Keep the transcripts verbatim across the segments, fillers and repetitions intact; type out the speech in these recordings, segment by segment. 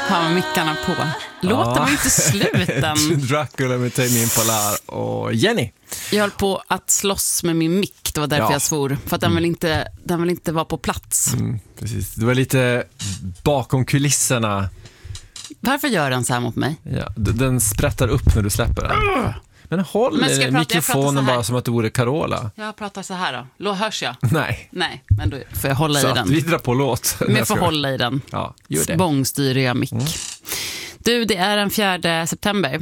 har man mickarna på. Låten ja. var inte slut än. Dracula med Tame Impala och Jenny. Jag höll på att slåss med min mick. Det var därför ja. jag svor. För att den, mm. vill inte, den vill inte vara på plats. Mm, precis. Det var lite bakom kulisserna. Varför gör den så här mot mig? Ja, den sprättar upp när du släpper den. Uh. Men håll men prata, mikrofonen bara som att det vore Carola. Jag pratar så här då. Lå, hörs jag? Nej. Nej, men då får jag hålla så i den. Så vi drar på låt. Men jag får hålla i den. Ja, gör det. Bångstyriga mick. Mm. Du, det är den fjärde september.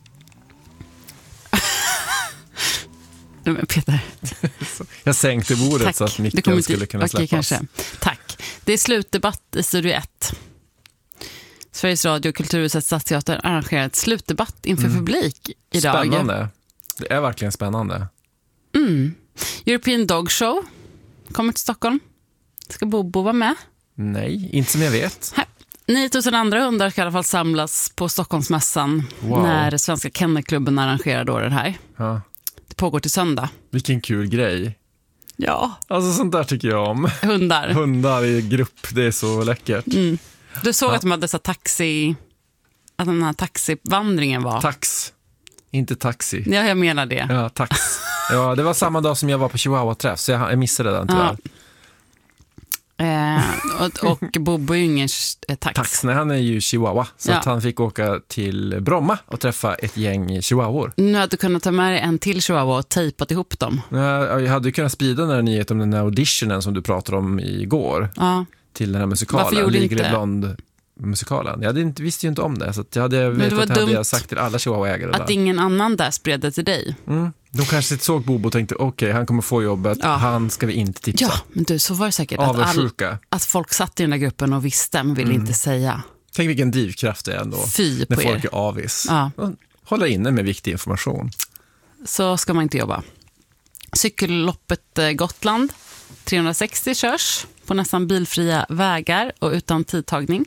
Men Peter. Jag sänkte bordet Tack. så att micken inte... skulle kunna Okej, släppas. Kanske. Tack. Det är slutdebatt i Studio ett. Sveriges Radio och Kulturhuset Stadsteatern arrangerar ett slutdebatt inför mm. publik idag. Spännande. Det är verkligen spännande. Mm. European Dog Show kommer till Stockholm. Ska Bobo vara med? Nej, inte som jag vet. Här. nio tusen andra hundar ska i alla fall samlas på Stockholmsmässan wow. när Svenska Kennelklubben arrangerar då det här. Ja. Det pågår till söndag. Vilken kul grej. Ja. Alltså sånt där tycker jag om. Hundar. Hundar i grupp, det är så läckert. Mm. Du såg ja. att de hade så taxi... Att den här taxivandringen var... Tax. Inte taxi. Ja, jag menar det. Ja, tax. Ja, det var samma dag som jag var på Chihuahua-träff, så jag, jag missade den tyvärr. Ja. Eh, och, och Bobo är ju ingen eh, tax. Tax, nej, han är ju Chihuahua. Så ja. att han fick åka till Bromma och träffa ett gäng Chihuahuor. Nu hade du kunnat ta med en till Chihuahua och tejpat ihop dem. Jag hade kunnat sprida den här nyheten om den här auditionen som du pratade om igår. Ja. Till den här musikalen. Varför gjorde inte? Blond musikalen. Jag hade inte, visste ju inte om det. Så att jag hade, men det var vet, hade jag sagt till alla Chihuahua-ägare att där. ingen annan där spred det till dig. Mm. De kanske såg Bobo och tänkte, okej, okay, han kommer få jobbet. Ja. Han ska vi inte tipsa. Ja, men du, så var det säkert. Att, all, att folk satt i den där gruppen och visste, men ville mm. inte säga. Tänk vilken drivkraft det är ändå. Fy på när folk er. är avis. Ja. Hålla inne med viktig information. Så ska man inte jobba. Cykelloppet Gotland trehundrasextio körs på nästan bilfria vägar och utan tidtagning.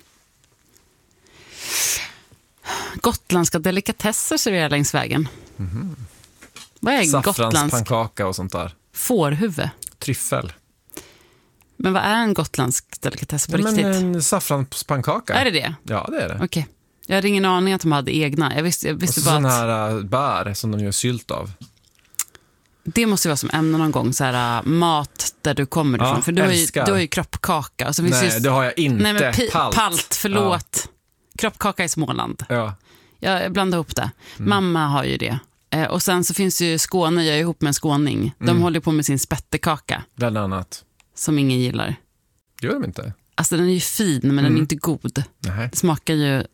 Gotländska delikatesser serverar längs vägen. Mm-hmm. Vad är gotländsk? Saffranspannkaka och sånt där. Fårhuvud. Tryffel. Men vad är en gotländsk delikatess på ja, riktigt? Men en saffranspannkaka. Är det det? Ja, det är det. Okej. Okay. Jag hade ingen aning att de hade egna. Jag visste, jag visste och bara sån att... här bär som de gör sylt av. Det måste ju vara som ämne någon gång, så här mat där du kommer ifrån. Ja, för du har, ju, du har ju kroppkaka. Och så finns Nej, just... det har jag inte. Nej, men pi- palt. Palt, förlåt. Ja. Kroppkaka i Småland. Ja. Jag blandar ihop det. Mm. Mamma har ju det. Eh, och sen så finns ju Skåne, jag är ihop med en skåning. De mm. håller på med sin spettekaka. Bland annat. Som ingen gillar. Gör de inte? Alltså den är ju fin, men mm. den är inte god. Nej. Det smakar ju...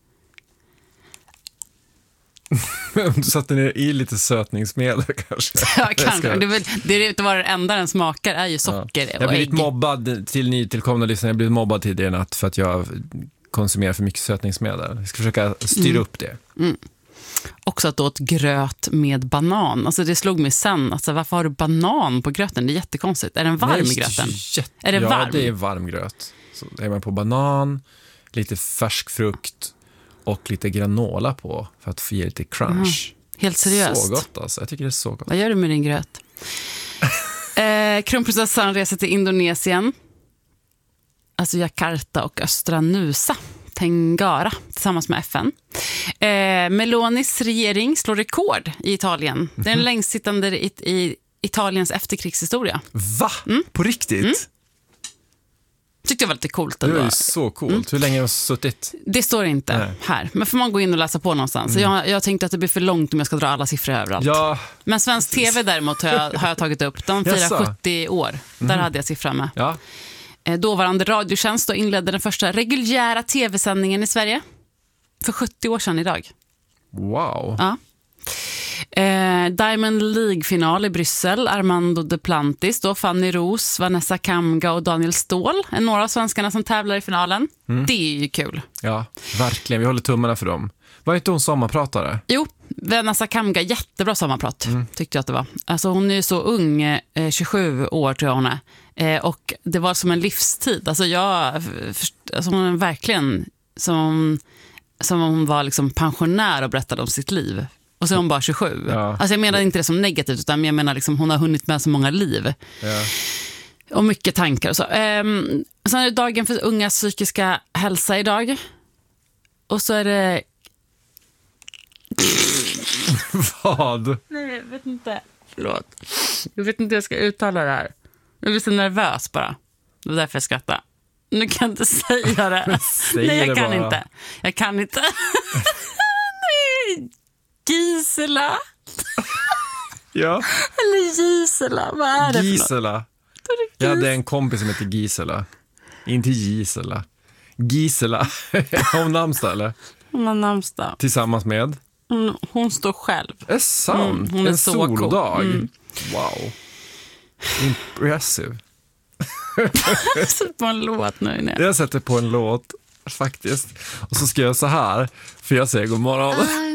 Du satte ner i lite sötningsmedel kanske. Ja, kanske. Det, väl, det är inte bara det enda den smakar är ju socker ja. Jag har blivit mobbad till nytillkomna lyssnare. Jag har blivit mobbad tidigare natt för att jag konsumerar för mycket sötningsmedel. Jag ska försöka styra mm. upp det. Mm. Också att åt gröt med banan. Alltså det slog mig sen. Alltså, varför har du banan på gröten? Det är jättekonstigt. Är den varm i gröten? Jätte... Är det ja, varm? det är varm gröt. Så är man på banan, lite färsk frukt och lite granola på för att få ge lite crunch. Mm. Helt seriöst. Så gott alltså. Jag tycker det är så gott. Vad gör du med din gröt? eh, Kronprinsessan reser till Indonesien. Alltså Jakarta och östra Nusa. Tenggara tillsammans med F N. Eh, Melonis regering slår rekord i Italien. Det är den längst sittande i, i Italiens efterkrigshistoria. Va? Mm. På riktigt? Mm. Tyckte jag var lite coolt. Det är ju så coolt. Mm. Hur länge har du suttit? Det står inte Nej. här. Men får man gå in och läsa på någonstans. Mm. Jag, jag tänkte att det blir för långt om jag ska dra alla siffror överallt. Ja. Men svensk tv däremot har jag, har jag tagit upp. De firar sjuttio år. Mm. Där hade jag siffran med. Ja. Dåvarande Radiotjänst och inledde den första reguljära tv-sändningen i Sverige. För sjuttio år sedan idag. Wow. Ja. Eh, Diamond League-final i Bryssel. Armando Duplantis, då, Fanny Ros, Vanessa Kamga och Daniel Ståhl är några av svenskarna som tävlar i finalen. Mm. Det är ju kul. Ja, verkligen. Vi håller tummarna för dem. Var inte hon sommarpratare? Jo, Vanessa Kamga, jättebra sommarprat mm. tyckte jag att det var. Alltså hon är ju så ung, eh, tjugosju år tror jag hon är. Eh, och det var som en livstid. Alltså jag, alltså hon är verkligen som, som om hon var liksom pensionär och berättade om sitt liv. Och så är hon bara tjugosju. Ja. Alltså jag menar inte det som negativt, utan jag menar liksom hon har hunnit med så många liv. Ja. Och mycket tankar och så. Eh, sen är det dagen för ungas psykiska hälsa idag. och så är det... Vad? Nej, jag vet inte. Förlåt. Jag vet inte hur jag ska uttala det här. Jag blir så nervös bara. Det är därför jag skrattar. Nu kan jag inte säga det. Säg Nej, jag det kan bara. inte. Jag kan inte. Nej. Gisela. Ja. Eller Gisela. Vad är det för något? Gisela. Jag hade en kompis som heter Gisela. Inte Gisela. Gisela. Har hon namnsdag eller? Hon har namnsdag. Tillsammans med? Hon, hon står själv. Är sant? Mm, hon är en så solodag? cool. Mm. Wow. Impressive. Jag sätter på en låt nu. Nej. Jag sätter på en låt faktiskt. Och så ska jag så här. För jag säger god morgon.